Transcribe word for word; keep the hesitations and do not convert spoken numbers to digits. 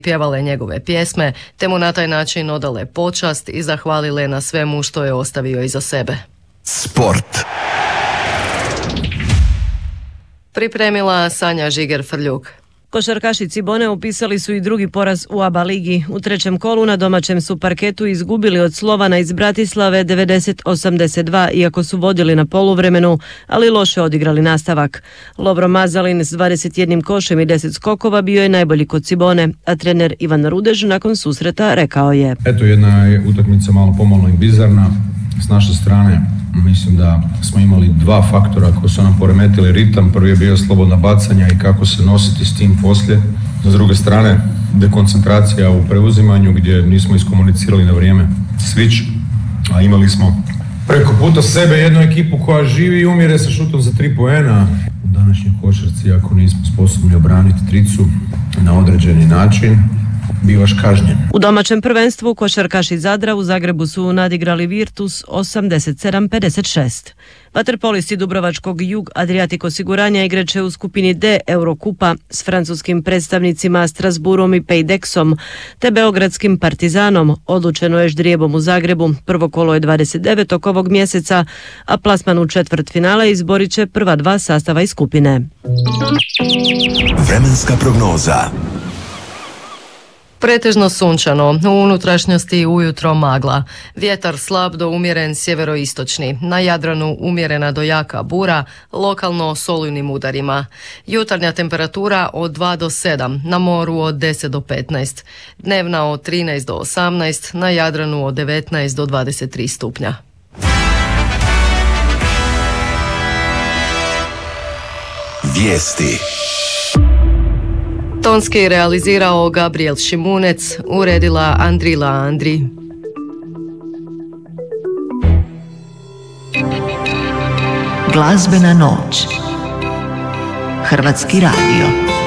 pjevale njegove pjesme, te mu na taj način odale počast i zahvalile na svemu što je ostavio iza sebe. Sport. Pripremila Sanja Žiger-Frljuk. Košarkaši Cibone upisali su i drugi poraz u A B A ligi. U trećem kolu na domaćem su parketu izgubili od Slovana iz Bratislave devedeset osamdeset dva, iako su vodili na poluvremenu, ali loše odigrali nastavak. Lovro Mazalin s dvadeset jednim košem i deset skokova bio je najbolji kod Cibone, a trener Ivan Rudež nakon susreta rekao je: Eto, jedna je utakmica malo pomalo i bizarna. S naše strane mislim da smo imali dva faktora koji su nam poremetili ritam. Prvi je bio slobodna bacanja i kako se nositi s tim poslije. S druge strane, dekoncentracija u preuzimanju gdje nismo iskomunicirali na vrijeme switch, a imali smo preko puta sebe jednu ekipu koja živi i umire sa šutom za tri poena. U današnjoj košarci, ako nismo sposobni obraniti tricu na određeni način, bivaš kažnjen. U domaćem prvenstvu košarkaši Zadra u Zagrebu su nadigrali Virtus osamdeset sedam pedeset šest. Vaterpolisti Dubrovačkog Jug Adriatic osiguranja igreće u skupini D Eurokupa s francuskim predstavnicima Strasbourom i Paydexom te beogradskim Partizanom. Odlučeno je ždrijebom u Zagrebu. Prvo kolo je dvadeset devetog ovog mjeseca, a plasman u četvrtfinale izborit će prva dva sastava iz skupine. Vremenska prognoza. Pretežno sunčano, u unutrašnjosti ujutro magla. Vjetar slab do umjeren sjeveroistočni. Na Jadranu umjerena do jaka bura, lokalno s olujnim udarima. Jutarnja temperatura od dva do sedam, na moru od deset do petnaest. Dnevna od trinaest do osamnaest, na Jadranu od devetnaest do dvadeset tri stupnja. Vijesti. Tonski realizirao Gabriel Šimunec, uredila Andrila Andri. Glazbena noć. Hrvatski radio.